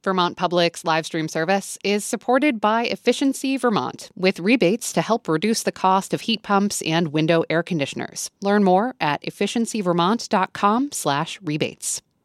Vermont Public's live stream service is supported by Efficiency Vermont, with rebates to help reduce the cost of heat pumps and window air conditioners. Learn more at efficiencyvermont.com/rebates.